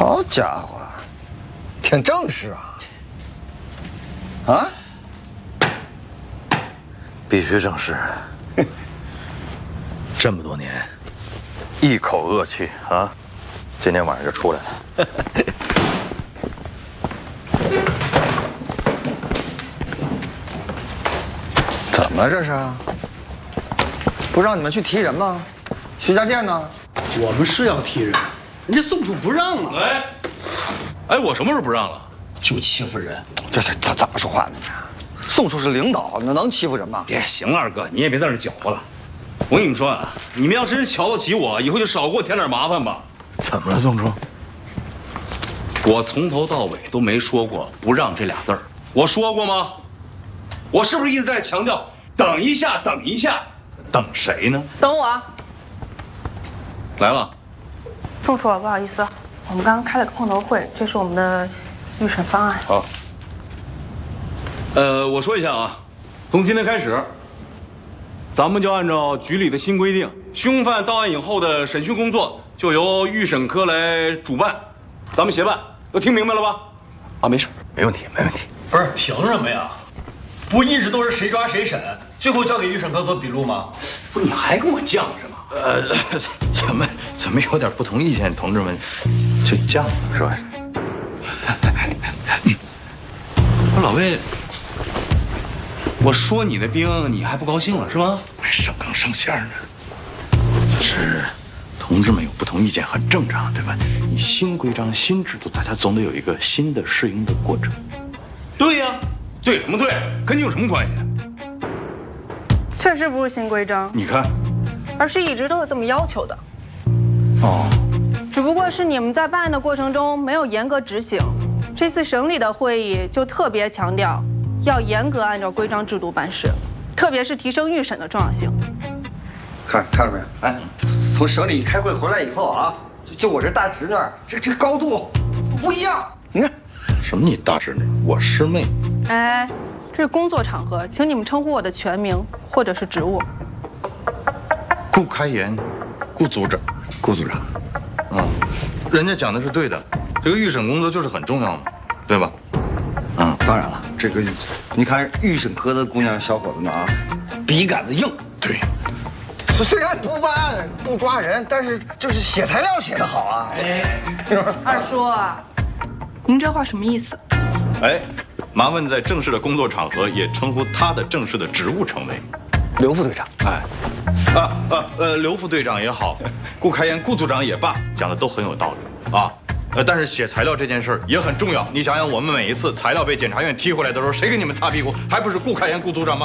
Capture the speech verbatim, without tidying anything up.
好家伙，挺正式啊！啊？ 必须正式。这么多年，一口恶气啊，今天晚上就出来了。 怎么这是？不让你们去提人吗？徐家健呢？ 我们是要提人，人家宋处不让啊！ 哎，哎，我什么时候不让了？ 就欺负人， 这是怎怎么说话呢？你宋处是领导，那能欺负人吗？ 也行，二哥，你也别在这搅和了。我跟你们说啊，你们要真瞧得起我，以后就少给我添点麻烦吧。 怎么了，宋处？ 我从头到尾都没说过不让这俩字儿，我说过吗？我是不是一直在强调等一下，等一下？等谁呢？ 等我。 来了。 宋处，不好意思，我们刚刚开了个碰头会，这是我们的预审方案。 好。呃，我说一下啊，从今天开始，咱们就按照局里的新规定，凶犯到案以后的审讯工作就由预审科来主办，咱们协办，都听明白了吧？ 啊，没事，没问题，没问题。 不是凭什么呀？不一直都是谁抓谁审，最后交给预审科做笔录吗？ 不是，你还跟我犟是吗？ 呃，怎么怎么有点不同意见，同志们就犟了是吧？ 不是老魏，我说你的兵，你还不高兴了是吧？ 还上纲上线呢。是，同志们有不同意见很正常，对吧？你新规章、新制度，大家总得有一个新的适应的过程。 对呀，对什么对？跟你有什么关系？ 确实不是新规章， 你看， 而是一直都是这么要求的。 哦， 只不过是你们在办案的过程中没有严格执行。这次省里的会议就特别强调，要严格按照规章制度办事，特别是提升预审的重要性。 看看着没有？哎，从省里开会回来以后啊，就就我这大侄女，这这高度不一样。你看， 什么你大侄女，我师妹。 哎，这是工作场合，请你们称呼我的全名或者是职务。 顾开言，顾组长，顾组长。嗯，人家讲的是对的，这个预审工作就是很重要嘛，对吧？嗯， 当然了，这个你看预审科的姑娘小伙子们啊，笔杆子硬。 对。 虽然不办案不抓人，但是就是写材料写得好啊。 二叔啊，您这话什么意思？ 哎，麻烦在正式的工作场合也称呼他的正式的职务称谓。 刘副队长。 哎，啊啊呃，刘副队长也好，顾开言顾组长也罢，讲的都很有道理啊。呃，但是写材料这件事儿也很重要。你想想，我们每一次材料被检察院踢回来的时候，谁给你们擦屁股？还不是顾开言顾组长吗？